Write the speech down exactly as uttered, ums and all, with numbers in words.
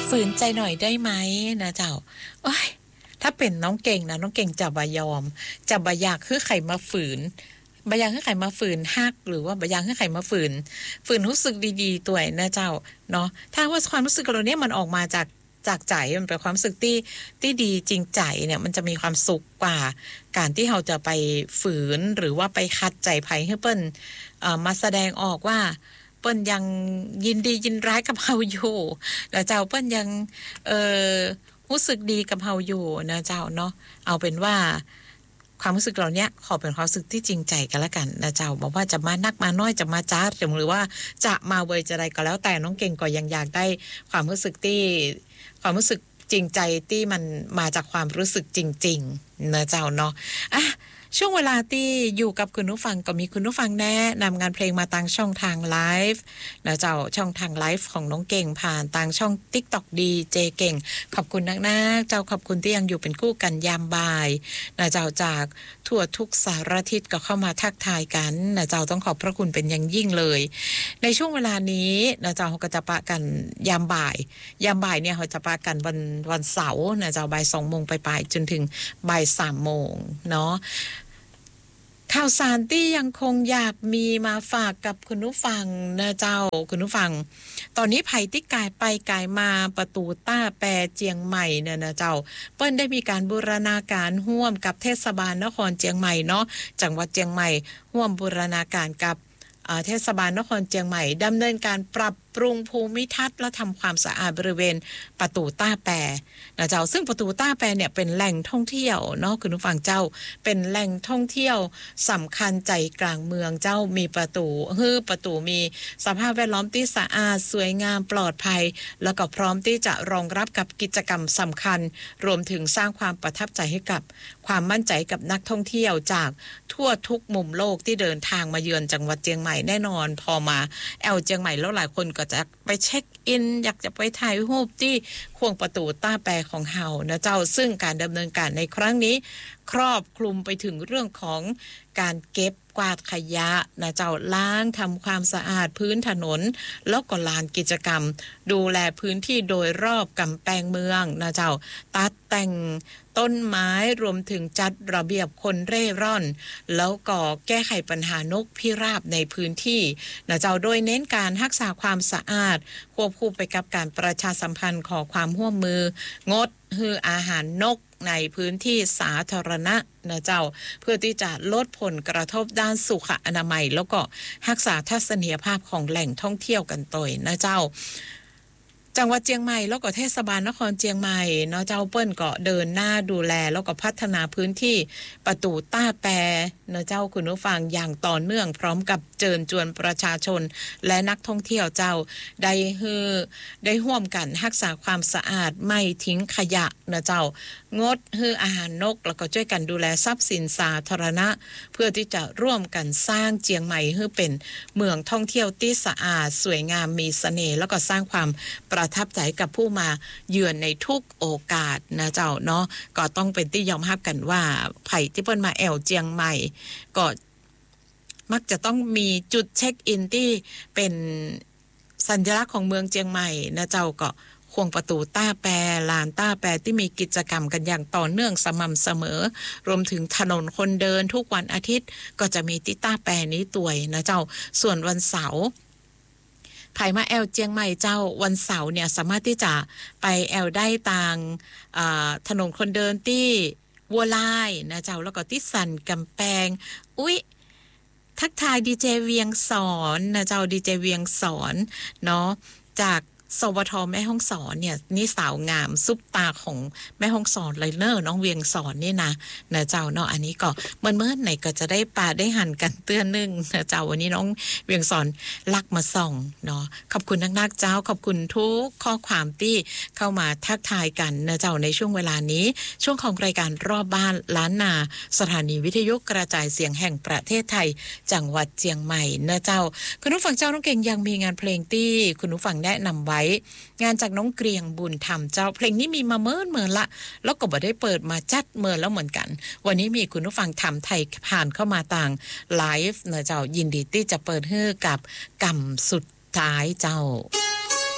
ฝืนใจหน่อยได้ไหมนะเจ้าโอ้ยถ้าเป็นน้องเก่งนะน้องเก่งจะบ่ยอมจะบ่อยากคือใครมาฝืนบ่อยากคือใครมาฝืนฮักหรือว่าบ่อยากคือใครมาฝืนฝืนรู้สึกดีๆตัวนะเจ้าเนาะถ้าว่าความรู้สึกเราเนี่ยมันออกมาจากจากใจมันเป็นความรู้สึกที่ที่ดีจริงใจเนี่ยมันจะมีความสุขกว่าการที่เราจะไปฝืนหรือว่าไปคัดใจไผให้เปิ้นเอ่อมาแสดงออกว่าเปิ้นยังยินดียินร้ายกับเฮาอยู่แล้วเจ้าเปิ้นยังเอ่อรู้สึกดีกับเฮาอยู่นะเจ้าเนาะเอาเป็นว่าความรู้สึกเราเนี้ยขอเป็นความรู้สึกที่จริงใจกันละกันนะเจ้าบอกว่าจะมานักมาน้อยจะมาจ้าหรือว่าจะมาเวยจะอะไรก็แล้วแต่น้องเก่งก็ยังอยากได้ความรู้สึกที่ความรู้สึกจริงใจที่มันมาจากความรู้สึกจริงๆนะเจ้าเนาะอ่ะช่วงเวลาที่อยู่กับคุณผู้ฟังก็มีคุณผู้ฟังแนะนำงานเพลงมาทางช่องทางไลฟ์นะเจ้าช่องทางไลฟ์ของน้องเก่งผ่านทางช่อง TikTok ดี เจ เก่งขอบคุณนักๆเจ้าขอบคุณที่ยังอยู่เป็นคู่กันยามบ่ายนะเจ้าจากทั่วทุกสารทิศก็เข้ามาทักทายกันนะเจ้าต้องขอบพระคุณเป็นอย่างยิ่งเลยในช่วงเวลานี้นะเจ้าเขาก็จะปะกันยามบ่ายยามบ่ายเนี่ยเขาจะปะกันวันวันเสาร์นะเจ้าบ่ายสองโมงไปปลายจนถึงบ่ายสามโมงเนาะข่าวสารที่ยังคงอยากมีมาฝากกับคุณผู้ฟังนะเจ้าคุณผู้ฟังตอนนี้ไผที่กายไปกายมาประตูต้าแปรเจียงใหม่เนี่ยนะเจ้าเปิ้นได้มีการบูรณาการร่วมกับเทศบาลนครเจียงใหม่เนาะจังหวัดเจียงใหม่ร่วมบูรณาการกับเทศบาลนครเจียงใหม่ดำเนินการปรับปรุงภูมิทัศน์และทำความสะอาดบริเวณประตูต้าแปรนะเจ้าซึ่งประตูต้าแปรเนี่ยเป็นแหล่งท่องเที่ยวเนาะคุณผู้ฟังเจ้าเป็นแหล่งท่องเที่ยวสำคัญใจกลางเมืองเจ้ามีประตูฮือประตูมีสภาพแวดล้อมที่สะอาดสวยงามปลอดภัยแล้วก็พร้อมที่จะรองรับกับกิจกรรมสำคัญรวมถึงสร้างความประทับใจให้กับความมั่นใจกับนักท่องเที่ยวจากทั่วทุกมุมโลกที่เดินทางมาเยือนจังหวัดเชียงใหม่แน่นอนพอมาแอลเชียงใหม่แล้วหลายคนก็จะไปเช็คอินอยากจะไปถ่ายรูปที่ควงประตูต้าแปรของเฮานะเจ้าซึ่งการดำเนินการในครั้งนี้ครอบคลุมไปถึงเรื่องของการเก็บกวาดขยะนะเจ้าล้างทำความสะอาดพื้นถนนแล้วก็ลานกิจกรรมดูแลพื้นที่โดยรอบกำแพงเมืองนะเจ้าตัดแต่งต้นไม้รวมถึงจัดระเบียบคนเร่ร่อนแล้วก็แก้ไขปัญหานกพิราบในพื้นที่นะเจ้าโดยเน้นการรักษาความสะอาดควบคู่ไปกับการประชาสัมพันธ์ขอความร่วมมืองดฮืออาหารนกในพื้นที่สาธารณะนะเจ้าเพื่อที่จะลดผลกระทบด้านสุขอนามัยแล้วก็รักษาทัศนียภาพของแหล่งท่องเที่ยวกันต่อยนะเจ้าจังหวัดเชียงใหม่แล้วก็เทศบาลนครเชียงใหม่เนาะเจ้าเปิ้นก็เดินหน้าดูแลแล้วก็พัฒนาพื้นที่ประตูต้าแปรเนาะเจ้าคุณผู้ฟังอย่างต่อเนื่องพร้อมกับเชิญชวนประชาชนและนักท่องเที่ยวเจ้าได้ฮือได้ร่วมกันรักษาความสะอาดไม่ทิ้งขยะเนาะเจ้างดฮืออาหารนกแล้วก็ช่วยกันดูแลทรัพย์สินสาธารณะเพื่อที่จะร่วมกันสร้างเชียงใหม่ให้เป็นเมืองท่องเที่ยวที่สะอาดสวยงามมีเสน่ห์แล้วก็สร้างความประทับใจกับผู้มาเยือนในทุกโอกาสนะเจ้าเนาะก็ต้องเป็นที่ยอมรับกันว่าไผที่เปิ้นมาแอวเชียงใหม่ก็มักจะต้องมีจุดเช็คอินที่เป็นสัญลักษณ์ของเมืองเชียงใหม่นะเจ้าก็ควงประตูต้าแปรลานต้าแปรที่มีกิจกรรมกันอย่างต่อเนื่องสม่ำเสมอรวมถึงถนนคนเดินทุกวันอาทิตย์ก็จะมีที่ต้าแปรนี้ตัวยนะเจ้าส่วนวันเสาร์ไผมาแอลเจียงใหม่เจ้าวันเสาร์เนี่ยสามารถที่จะไปแอลได้ทางถนนคนเดินที่วัวลายนะเจ้าแล้วก็ที่สันกำแพงอุ๊ยทักทายดีเจเวียงสอนนะเจ้าดีเจเวียงสอนเนาะจากสวทแม่ฮ่องสอนเนี่ยนี่สาวงามซุปตาของแม่ฮ่องสอนเลยเนอน้องเวียงสอนนี่นะนะเจ้าเนาะอันนี้ก็เมื่อเมื่อไหนก็จะได้ปาได้หันกันเตือนนึงนะเจ้าวันนี้น้องเวียงสอนลักมาส่องเนาะขอบคุณนักๆเจ้าขอบคุณทุกข้อความที่เข้ามาทักทายกันนะเจ้าในช่วงเวลานี้ช่วงของรายการรอบบ้านล้านนาสถานีวิทยุกระจายเสียงแห่งประเทศไทยจังหวัดเชียงใหม่นะเจ้าคุณผู้ฟังเจ้าน้องเก่งยังมีงานเพลงที่คุณผู้ฟังแนะนำไว้งานจากน้องเกรียงบุญธรรมเจ้าเพลงนี้มีมาเมินเมินละแล้วก็บ่ได้เปิดมาจัดเมินแล้วเหมือนกันวันนี้มีคุณผู้ฟังทำไทยผ่านเข้ามาต่างไลฟ์เนอะเจ้ายินดีที่จะเปิดให้กับกำสุดท้ายเจ้า